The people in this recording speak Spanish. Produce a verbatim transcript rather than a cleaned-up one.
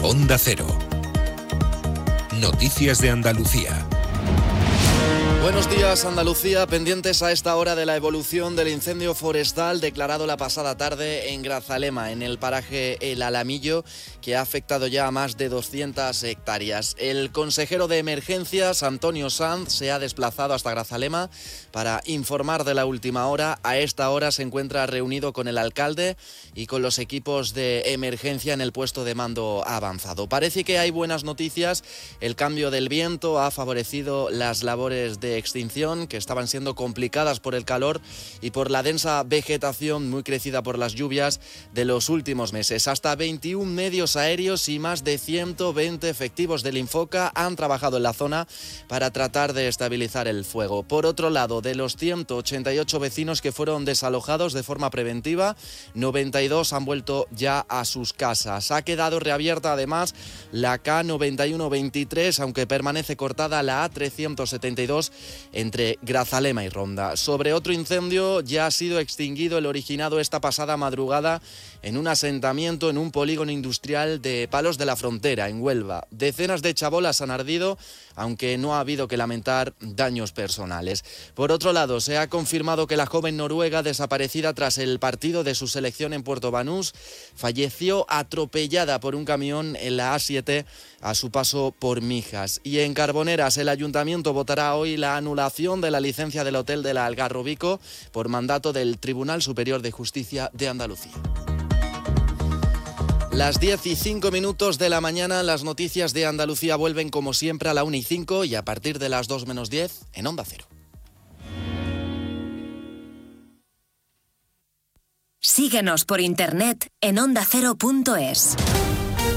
Onda Cero. Noticias de Andalucía. Buenos días, Andalucía. Pendientes a esta hora de la evolución del incendio forestal declarado la pasada tarde en Grazalema, en el paraje El Alamillo, que ha afectado ya a más de doscientas hectáreas. El consejero de Emergencias, Antonio Sanz, se ha desplazado hasta Grazalema para informar de la última hora. A esta hora se encuentra reunido con el alcalde y con los equipos de emergencia en el puesto de mando avanzado. Parece que hay buenas noticias. El cambio del viento ha favorecido las labores de extinción, que estaban siendo complicadas por el calor y por la densa vegetación muy crecida por las lluvias de los últimos meses. Hasta veintiún medios aéreos y más de ciento veinte efectivos del Infoca han trabajado en la zona para tratar de estabilizar el fuego. Por otro lado, de los ciento ochenta y ocho vecinos que fueron desalojados de forma preventiva, noventa y dos han vuelto ya a sus casas. Ha quedado reabierta además la K noventa y uno veintitrés, aunque permanece cortada la A trescientos setenta y dos entre Grazalema y Ronda. Sobre otro incendio, ya ha sido extinguido el originado esta pasada madrugada en un asentamiento en un polígono industrial de Palos de la Frontera, en Huelva. Decenas de chabolas han ardido, aunque no ha habido que lamentar daños personales. Por otro lado, se ha confirmado que la joven noruega desaparecida tras el partido de su selección en Puerto Banús falleció atropellada por un camión en la A siete a su paso por Mijas. Y en Carboneras, el ayuntamiento votará hoy la anulación de la licencia del hotel de la Algarrobico por mandato del Tribunal Superior de Justicia de Andalucía. Las diez y cinco minutos de la mañana, las noticias de Andalucía vuelven como siempre a la una y cinco y a partir de las dos menos diez en Onda Cero. Síguenos por internet en onda cero punto es.